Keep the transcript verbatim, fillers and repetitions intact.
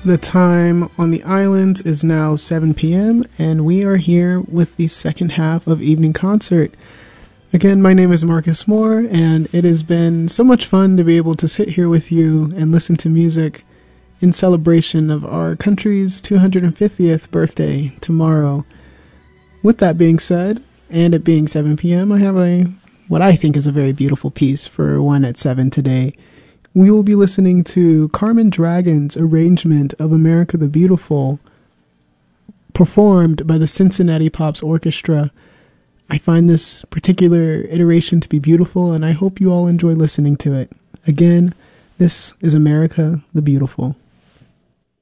The time on the islands is now seven p.m. and we are here with the second half of Evening Concert. Again, my name is Marcus Moore, and it has been so much fun to be able to sit here with you and listen to music in celebration of our country's two hundred fiftieth birthday tomorrow. With that being said, and it being seven p.m., I have a what I think is a very beautiful piece for one at seven today. We will be listening to Carmen Dragon's arrangement of America the Beautiful, performed by the Cincinnati Pops Orchestra. I find this particular iteration to be beautiful, and I hope you all enjoy listening to it. Again, this is America the Beautiful.